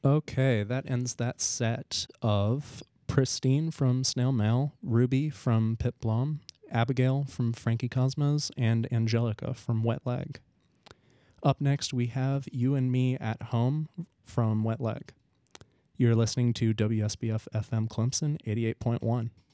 Okay, that ends that set of Pristine from Snail Mail, Ruby from Pip Blom, Abigail from Frankie Cosmos, and Angelica from Wet Leg. Up next, we have You and Me at Home from Wet Leg. You're listening to WSBF FM Clemson 88.1.